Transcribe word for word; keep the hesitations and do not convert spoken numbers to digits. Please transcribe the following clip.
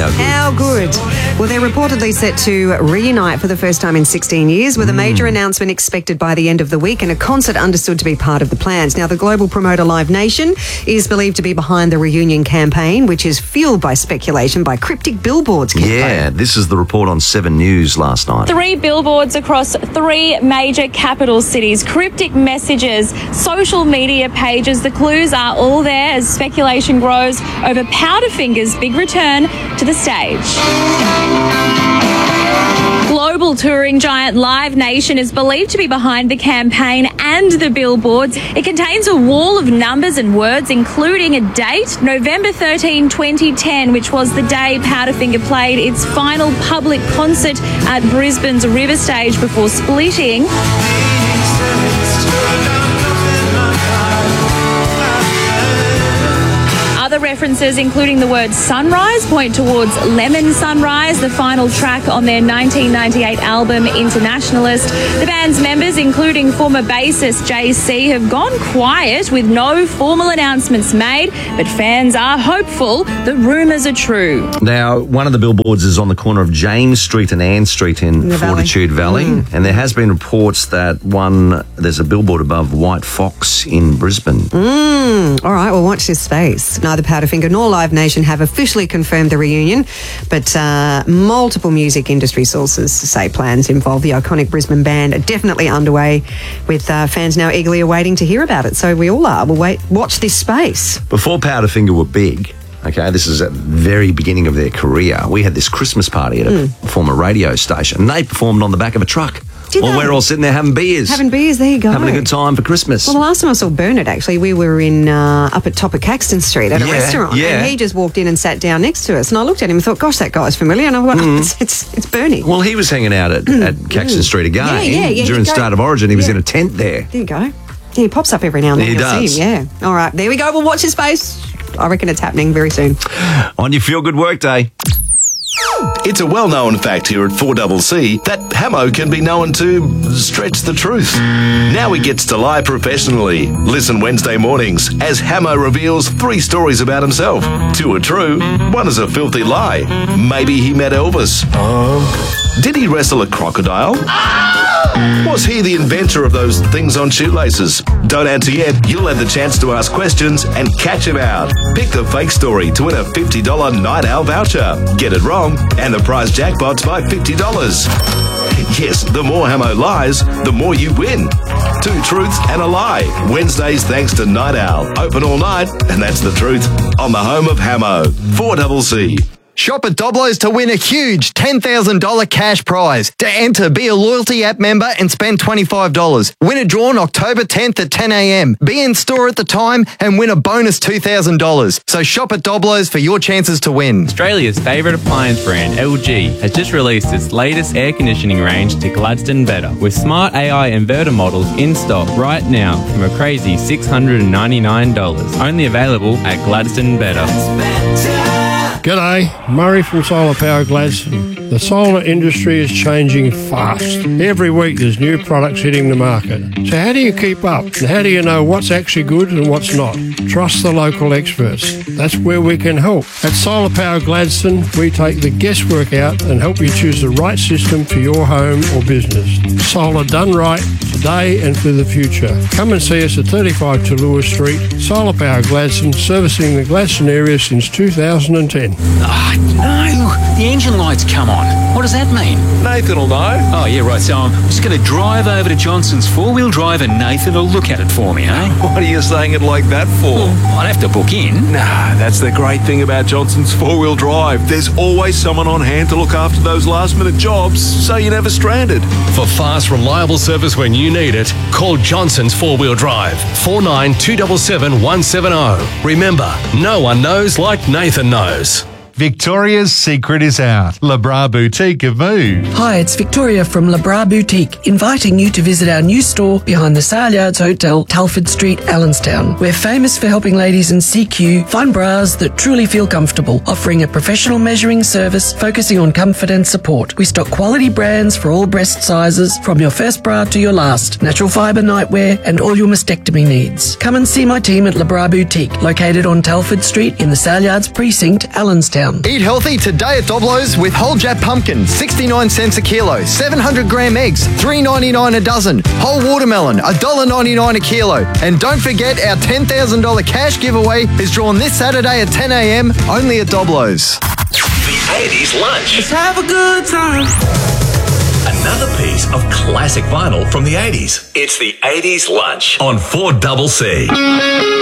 How good? How good? Well, they're reportedly set to reunite for the first time in sixteen years, with a major announcement expected by the end of the week and a concert understood to be part of the plans. Now, the global promoter Live Nation is believed to be behind the reunion campaign, which is fueled by speculation by cryptic billboards. Yeah, this is the report on Seven News last night. Three billboards across three major capital cities, cryptic messages, social media pages. The clues are all there as speculation grows over Powderfinger's big return to the stage. Global touring giant Live Nation is believed to be behind the campaign and the billboards. It contains a wall of numbers and words, including a date, November thirteenth, twenty ten, which was the day Powderfinger played its final public concert at Brisbane's River Stage before splitting. Other references, including the word sunrise, point towards Lemon Sunrise, the final track on their nineteen ninety-eight album Internationalist. The band's members, including former bassist J C, have gone quiet with no formal announcements made, but fans are hopeful the rumours are true. Now, one of the billboards is on the corner of James Street and Ann Street in The Fortitude Valley, Valley. Mm. and there has been reports that one there's a billboard above White Fox in Brisbane. Mm, all right, well, watch this space. Neither Powderfinger nor Live Nation have officially confirmed the reunion, but uh, multiple music industry sources say plans involve the iconic Brisbane band are definitely underway, with uh, fans now eagerly awaiting to hear about it. So we all are. We'll wait, watch this space. Before Powderfinger were big, okay, this is at the very beginning of their career, we had this Christmas party at a Mm. former radio station, and they performed on the back of a truck. Did Well, they? we're all sitting there having beers. Having beers, there you go. Having a good time for Christmas. Well, the last time I saw Bernard, actually, we were in uh, up at top of Caxton Street at a Yeah, restaurant, yeah. and he just walked in and sat down next to us, and I looked at him and thought, gosh, that guy's familiar, and I went, oh, it's, it's, it's Bernie. Well, he was hanging out at, at Caxton Street again Yeah, yeah, yeah, during you go- Start of Origin. He was yeah. in a tent there. There you go. Yeah, he pops up every now and then. He You'll does. see him, yeah. All right, there we go. We'll watch his space. I reckon it's happening very soon. On your Feel Good Work Day. It's a well-known fact here at four C C that Hamo can be known to stretch the truth. Now he gets to lie professionally. Listen Wednesday mornings as Hamo reveals three stories about himself. Two are true, one is a filthy lie. Maybe he met Elvis. Did he wrestle a crocodile? Was he the inventor of those things on shoelaces? Don't answer yet. You'll have the chance to ask questions and catch him out. Pick the fake story to win a fifty dollars Night Owl voucher. Get it wrong, and the prize jackpot's by fifty dollars. Yes, the more Hamo lies, the more you win. Two truths and a lie. Wednesdays thanks to Night Owl. Open all night, and that's the truth. On the home of Hamo. four C C. Shop at Doblo's to win a huge ten thousand dollars cash prize. To enter, be a loyalty app member and spend twenty-five dollars. Win a draw on October tenth at ten a.m. Be in store at the time and win a bonus two thousand dollars. So shop at Doblo's for your chances to win. Australia's favourite appliance brand, L G, has just released its latest air conditioning range to Gladstone Better, with smart A I inverter models in stock right now from a crazy six hundred ninety-nine dollars. Only available at Gladstone Better. G'day, Murray from Solar Power Gladstone. The solar industry is changing fast. Every week there's new products hitting the market. So how do you keep up? And how do you know what's actually good and what's not? Trust the local experts. That's where we can help. At Solar Power Gladstone, we take the guesswork out and help you choose the right system for your home or business. Solar done right, today and for the future. Come and see us at thirty-five Tallulah Street. Solar Power Gladstone, servicing the Gladstone area since two thousand ten. Ah, no! The engine light's come on. What does that mean? Nathan will know. Oh, yeah, right. So I'm just going to drive over to Johnson's four-wheel drive and Nathan will look at it for me, eh? What are you saying it like that for? Well, I'd have to book in. Nah, that's the great thing about Johnson's four-wheel drive. There's always someone on hand to look after those last-minute jobs, so you're never stranded. For fast, reliable service when you need it, call Johnson's four-wheel drive, four nine two seven seven one seven zero. Remember, no one knows like Nathan knows. Victoria's secret is out. Le Bras Boutique have moved. Hi, it's Victoria from Le Bras Boutique, inviting you to visit our new store behind the Saleyards Hotel, Telford Street, Allenstown. We're famous for helping ladies in C Q find bras that truly feel comfortable, offering a professional measuring service focusing on comfort and support. We stock quality brands for all breast sizes, from your first bra to your last, natural fibre nightwear, and all your mastectomy needs. Come and see my team at Le Bras Boutique, located on Telford Street in the Saleyards Precinct, Allenstown. Allenstown. Eat healthy today at Doblo's with whole Jap pumpkin, sixty-nine cents a kilo. seven hundred gram eggs, three ninety-nine a dozen. Whole watermelon, one dollar ninety-nine a kilo. And don't forget our ten thousand dollars cash giveaway is drawn this Saturday at ten a m only at Doblo's. The eighties Lunch. Let's have a good time. Another piece of classic vinyl from the eighties. It's the eighties Lunch on four C C.